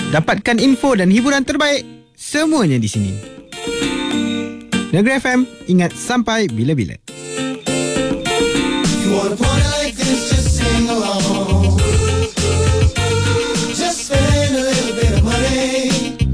Dapatkan info dan hiburan terbaik semuanya di sini. Negeri FM, ingat sampai bila-bila. You wanna party like this, just sing along. Just spend a little bit of money.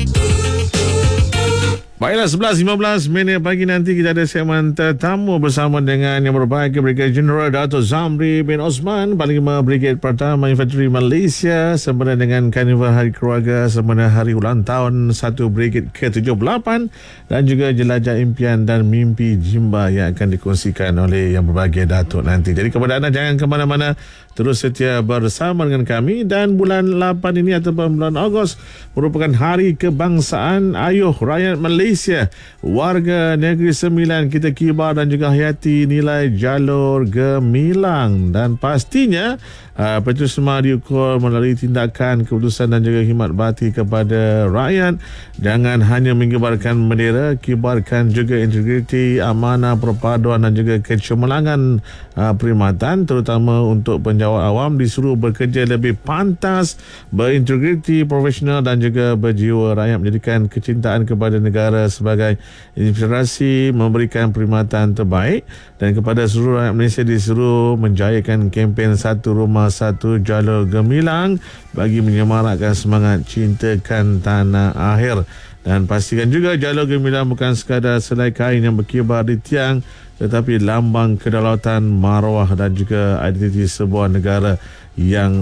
Baiklah, 11.15 pagi nanti kita ada segmen tetamu bersama dengan yang berbahagia Brigadier General Dato' Zamri bin Osman, Panglima Brigade Pertama Infanteri Malaysia, sempena dengan Karnival Hari Keluarga, sempena hari ulang tahun 1 Brigade ke-78 dan juga jelajah impian dan mimpi Jimba yang akan dikongsikan oleh yang berbahagia Dato' nanti. Jadi kepada anda jangan ke mana-mana, terus setia bersama dengan kami. Dan bulan 8 ini ataupun bulan Ogos merupakan Hari Kebangsaan. Ayuh rakyat Malaysia, warga Negeri Sembilan, kita kibar dan juga hayati nilai jalur gemilang. Dan pastinya itu semua diukur melalui tindakan, keputusan dan juga khidmat bakti kepada rakyat. Jangan hanya mengibarkan bendera, kibarkan juga integriti, amanah, perpaduan dan juga kecemerlangan perkhidmatan, terutama untuk penjawat awam disuruh bekerja lebih pantas, berintegriti, profesional dan juga berjiwa rakyat, menjadikan kecintaan kepada negara sebagai inspirasi, memberikan perkhidmatan terbaik. Dan kepada seluruh rakyat Malaysia disuruh menjayakan kempen Satu Rumah Satu Jalur Gemilang bagi menyemarakkan semangat cintakan tanah air. Dan pastikan juga jalur gemilang bukan sekadar selai kain yang berkibar di tiang, tetapi lambang kedaulatan, maruah dan juga identiti sebuah negara yang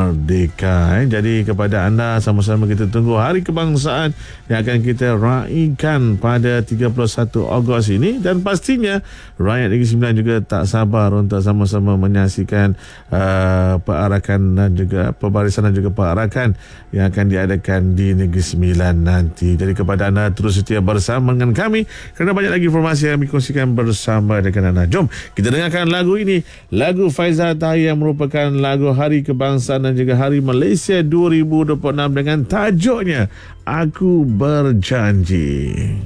merdeka. Jadi kepada anda, sama-sama kita tunggu Hari Kebangsaan yang akan kita raikan pada 31 Ogos ini. Dan pastinya rakyat Negeri Sembilan juga tak sabar untuk sama-sama menyaksikan perarakan dan juga pembarisan dan juga perarakan yang akan diadakan di Negeri Sembilan nanti. Jadi kepada anda, terus setia bersama dengan kami kerana banyak lagi informasi yang kami kongsikan bersama dengan anda. Jom kita dengarkan lagu ini, lagu Faizal Tahir yang merupakan lagu Hari Kebangsaan dan juga Hari Malaysia 2026 dengan tajuknya Aku Berjanji.